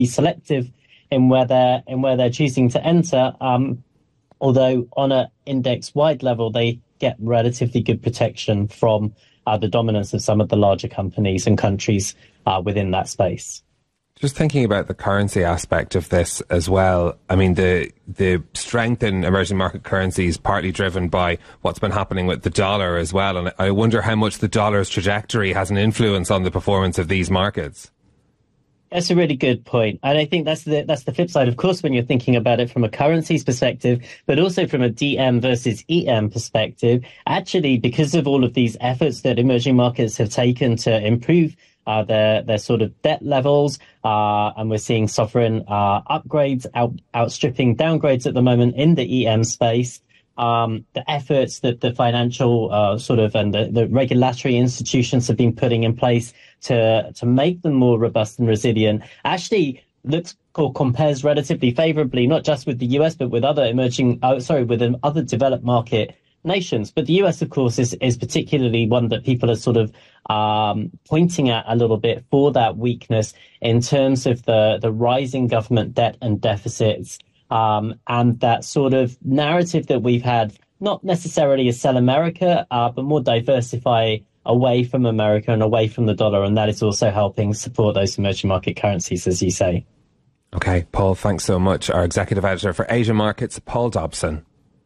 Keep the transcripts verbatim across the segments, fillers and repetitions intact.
be selective in where they're, in where they're choosing to enter. Um, although on an index-wide level, they get relatively good protection from uh, the dominance of some of the larger companies and countries uh, within that space. Just thinking about the currency aspect of this as well. I mean, the the strength in emerging market currencies partly driven by what's been happening with the dollar as well. And I wonder how much the dollar's trajectory has an influence on the performance of these markets. That's a really good point. And I think that's the that's the flip side, of course, when you're thinking about it from a currencies perspective, but also from a D M versus E M perspective. Actually, because of all of these efforts that emerging markets have taken to improve Uh, their their sort of debt levels, uh, and we're seeing sovereign uh, upgrades out, outstripping downgrades at the moment in the E M space. Um, the efforts that the financial uh, sort of and the, the regulatory institutions have been putting in place to to make them more robust and resilient actually looks or compares relatively favorably, not just with the U S but with other emerging, uh, sorry, with other developed market nations. But the U S, of course, is, is particularly one that people are sort of um, pointing at a little bit for that weakness in terms of the, the rising government debt and deficits, um, and that sort of narrative that we've had, not necessarily a sell America, uh, but more diversify away from America and away from the dollar. And that is also helping support those emerging market currencies, as you say. OK, Paul, thanks so much. Our executive editor for Asia Markets, Paul Dobson.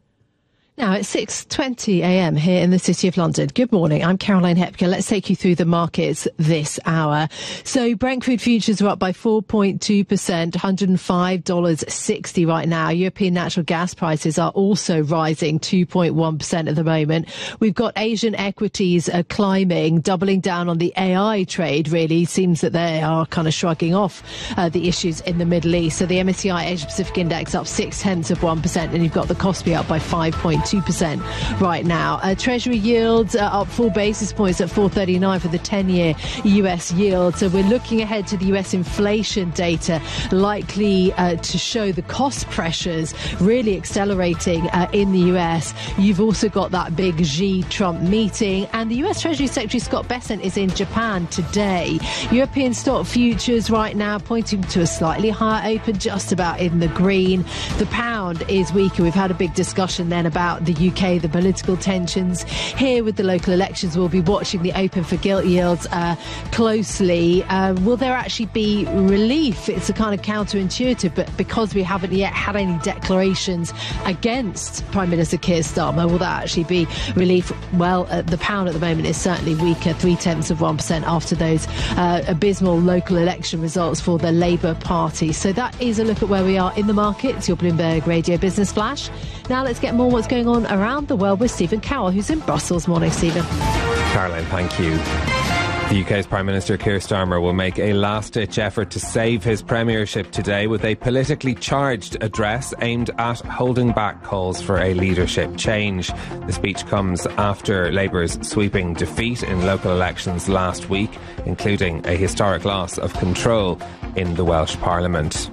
Now, it's six twenty a m here in the City of London. Good morning. I'm Caroline Hepker. Let's take you through the markets this hour. So Brent crude futures are up by four point two percent, one hundred five dollars sixty right now. European natural gas prices are also rising two point one percent at the moment. We've got Asian equities uh, climbing, doubling down on the A I trade, really. Seems that they are kind of shrugging off uh, the issues in the Middle East. So the M S C I Asia Pacific Index up six tenths of one percent, and you've got the Kospi up by five point two percent right now. Uh, Treasury yields are up four basis points at four thirty-nine for the ten-year U S yield. So we're looking ahead to the U S inflation data, likely uh, to show the cost pressures really accelerating uh, in the U S. You've also got that big Xi-Trump meeting, and the U S Treasury Secretary Scott Bessent is in Japan today. European stock futures right now pointing to a slightly higher open, just about in the green. The pound is weaker. We've had a big discussion then about the U K, the political tensions. Here with the local elections, we'll be watching the open for gilt yields uh, closely. Uh, will there actually be relief? It's a kind of counterintuitive, but because we haven't yet had any declarations against Prime Minister Keir Starmer, will that actually be relief? Well, uh, the pound at the moment is certainly weaker, three tenths of one percent after those uh, abysmal local election results for the Labour Party. So that is a look at where we are in the markets. Your Bloomberg Radio Business Flash. Now let's get more what's going on around the world with Stephen Cowell, who's in Brussels. Morning, Stephen. Caroline, thank you. The U K's Prime Minister Keir Starmer will make a last-ditch effort to save his premiership today with a politically charged address aimed at holding back calls for a leadership change. The speech comes after Labour's sweeping defeat in local elections last week, including a historic loss of control in the Welsh Parliament.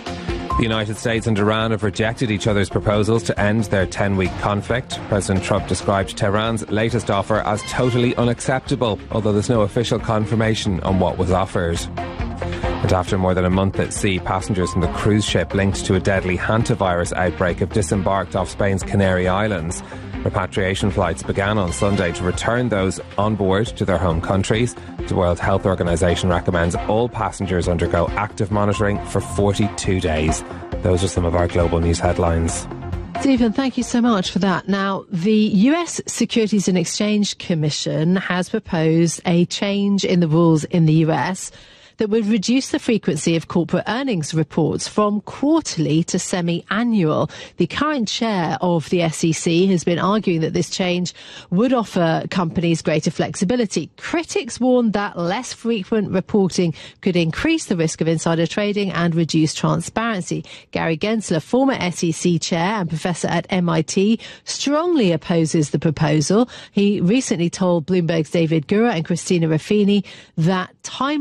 The United States and Iran have rejected each other's proposals to end their ten-week conflict. President Trump described Tehran's latest offer as totally unacceptable, although there's no official confirmation on what was offered. And after more than a month at sea, passengers from the cruise ship linked to a deadly hantavirus outbreak have disembarked off Spain's Canary Islands. Repatriation flights began on Sunday to return those on board to their home countries. The World Health Organization recommends all passengers undergo active monitoring for forty-two days. Those are some of our global news headlines. Stephen, thank you so much for that. Now, the U S Securities and Exchange Commission has proposed a change in the rules in the U S that would reduce the frequency of corporate earnings reports from quarterly to semi-annual. The current chair of the S E C has been arguing that this change would offer companies greater flexibility. Critics warned that less frequent reporting could increase the risk of insider trading and reduce transparency. Gary Gensler, former S E C chair and professor at M I T, strongly opposes the proposal. He recently told Bloomberg's David Gura and Christina Ruffini that time